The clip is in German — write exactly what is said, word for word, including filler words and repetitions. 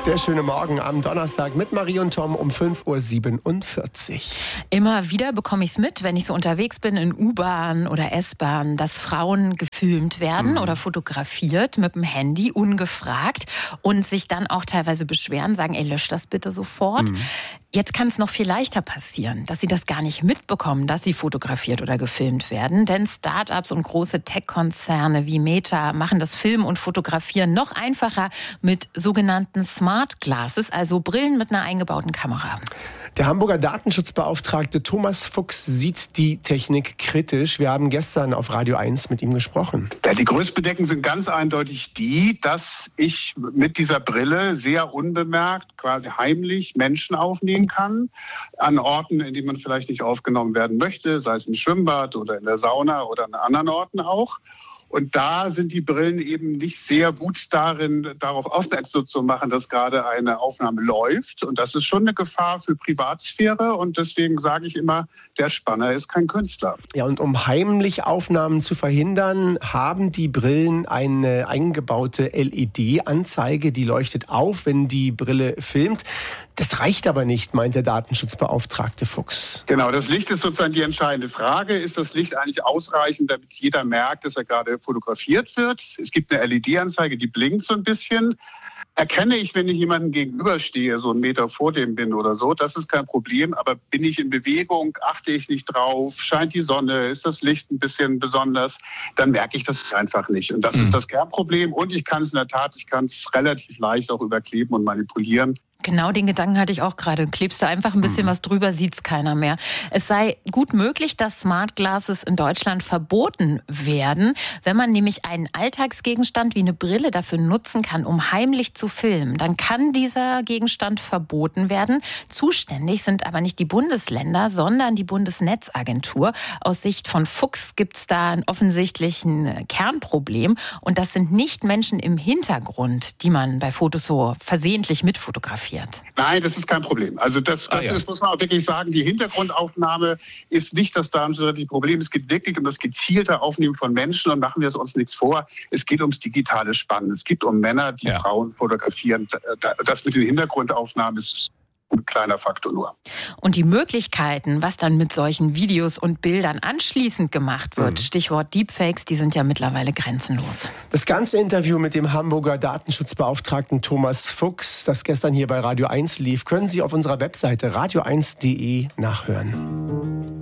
Der schöne Morgen am Donnerstag mit Marie und Tom um fünf Uhr siebenundvierzig. Immer wieder bekomme ich es mit, wenn ich so unterwegs bin in U-Bahn oder S-Bahn, dass Frauen gefilmt werden mhm. oder fotografiert mit dem Handy, ungefragt, und sich dann auch teilweise beschweren, sagen, ey, lösch das bitte sofort. Mhm. Jetzt kann es noch viel leichter passieren, dass sie das gar nicht mitbekommen, dass sie fotografiert oder gefilmt werden. Denn Start-ups und große Tech-Konzerne wie Meta machen das Filmen und Fotografieren noch einfacher mit sogenannten Smart Glasses, also Brillen mit einer eingebauten Kamera. Der Hamburger Datenschutzbeauftragte Thomas Fuchs sieht die Technik kritisch. Wir haben gestern auf Radio eins mit ihm gesprochen. Ja, die Größtbedenken sind ganz eindeutig die, dass ich mit dieser Brille sehr unbemerkt, quasi heimlich Menschen aufnehmen kann, an Orten, in denen man vielleicht nicht aufgenommen werden möchte, sei es im Schwimmbad oder in der Sauna oder an anderen Orten auch. Und da sind die Brillen eben nicht sehr gut darin, darauf aufmerksam zu machen, dass gerade eine Aufnahme läuft. Und das ist schon eine Gefahr für Privatsphäre. Und deswegen sage ich immer, der Spanner ist kein Künstler. Ja, und um heimlich Aufnahmen zu verhindern, haben die Brillen eine eingebaute L E D-Anzeige, die leuchtet auf, wenn die Brille filmt. Das reicht aber nicht, meint der Datenschutzbeauftragte Fuchs. Genau, das Licht ist sozusagen die entscheidende Frage. Ist das Licht eigentlich ausreichend, damit jeder merkt, dass er gerade fotografiert wird? Es gibt eine L E D-Anzeige, die blinkt so ein bisschen. Erkenne ich, wenn ich jemandem gegenüberstehe, so einen Meter vor dem bin oder so, das ist kein Problem. Aber bin ich in Bewegung, achte ich nicht drauf, scheint die Sonne, ist das Licht ein bisschen besonders, dann merke ich das einfach nicht. Und das mhm. ist das Kernproblem. Und ich kann es in der Tat, ich kann es relativ leicht auch überkleben und manipulieren. Genau, den Gedanken hatte ich auch gerade. Klebst du einfach ein bisschen mhm. was drüber, sieht's keiner mehr. Es sei gut möglich, dass Smart Glasses in Deutschland verboten werden, wenn man nämlich einen Alltagsgegenstand wie eine Brille dafür nutzen kann, um heimlich zu filmen. Dann kann dieser Gegenstand verboten werden. Zuständig sind aber nicht die Bundesländer, sondern die Bundesnetzagentur. Aus Sicht von Fuchs gibt's da ein offensichtlichen Kernproblem. Und das sind nicht Menschen im Hintergrund, die man bei Fotos so versehentlich mitfotografiert. Nein, das ist kein Problem. Also das, das ah, ja. ist, muss man auch wirklich sagen, die Hintergrundaufnahme ist nicht das datenschutzrechtliche Problem. Es geht wirklich um das gezielte Aufnehmen von Menschen, und machen wir es uns nichts vor. Es geht ums digitale Spannen. Es geht um Männer, die ja. Frauen fotografieren. Das mit den Hintergrundaufnahmen ist ein kleiner Faktor nur. Und die Möglichkeiten, was dann mit solchen Videos und Bildern anschließend gemacht wird, mhm. Stichwort Deepfakes, die sind ja mittlerweile grenzenlos. Das ganze Interview mit dem Hamburger Datenschutzbeauftragten Thomas Fuchs, das gestern hier bei Radio eins lief, können Sie auf unserer Webseite radio eins punkt de nachhören.